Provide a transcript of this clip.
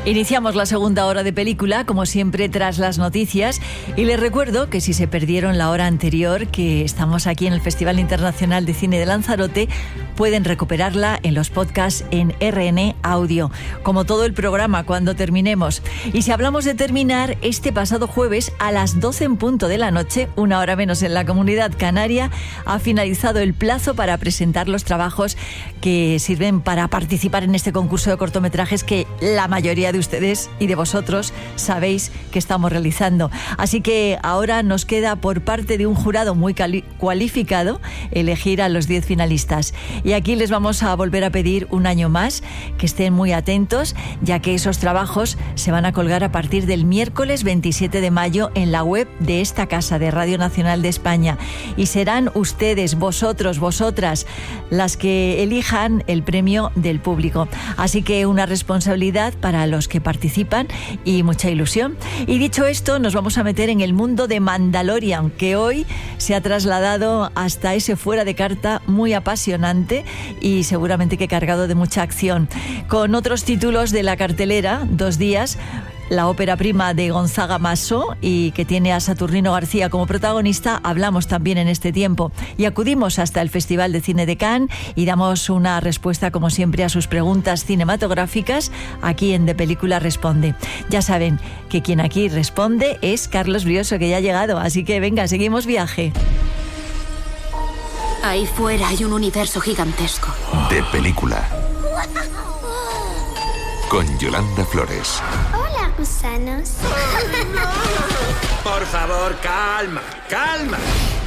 Iniciamos la segunda hora de película, como siempre, tras las noticias. Y les recuerdo que si se perdieron la hora anterior, que estamos aquí en el Festival Internacional de Cine de Lanzarote, pueden recuperarla en los podcasts en RN Audio, como todo el programa cuando terminemos. Y si hablamos de terminar, este pasado jueves a las 12 en punto de la noche, una hora menos en la Comunidad Canaria, ha finalizado el plazo para presentar los trabajos que sirven para participar en este concurso de cortometrajes que la mayoría de ustedes y de vosotros sabéis que estamos realizando. Así que ahora nos queda, por parte de un jurado muy cualificado, elegir a los 10 finalistas. Y aquí les vamos a volver a pedir un año más que estén muy atentos, ya que esos trabajos se van a colgar a partir del miércoles 27 de mayo en la web de esta casa de Radio Nacional de España. Y serán ustedes, vosotros, vosotras, las que elijan el premio del público. Así que una responsabilidad para los que participan y mucha ilusión. Y dicho esto, nos vamos a meter en el mundo de Mandalorian, que hoy se ha trasladado hasta ese fuera de carta muy apasionante y seguramente que cargado de mucha acción. Con otros títulos de la cartelera, 2 días, la ópera prima de Gonzaga Massó, y que tiene a Saturnino García como protagonista, hablamos también en este tiempo. Y acudimos hasta el Festival de Cine de Cannes y damos una respuesta, como siempre, a sus preguntas cinematográficas aquí en De Película Responde. Ya saben que quien aquí responde es Carlos Brioso, que ya ha llegado. Así que venga, seguimos viaje. Ahí fuera hay un universo gigantesco. De Película. Con Yolanda Flores. Hola, gusanos. Por favor, calma, calma.